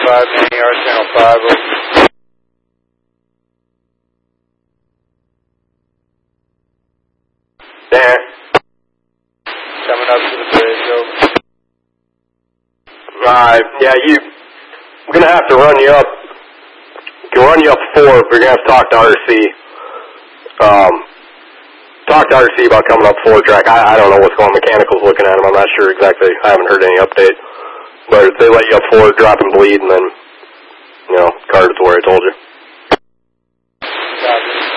5, man, yard channel 5. Over. There. Coming up to the bridge, over. Alright, yeah, I'm gonna have to run you up. Can run you up 4, but you're gonna have to talk to RC. Talk to RC about coming up 4 track. I don't know what's going on. Mechanical's looking at him. I'm not sure exactly. I haven't heard any update. But if they let you up 4, drop and bleed, and then, cart it to where I told you. Copy.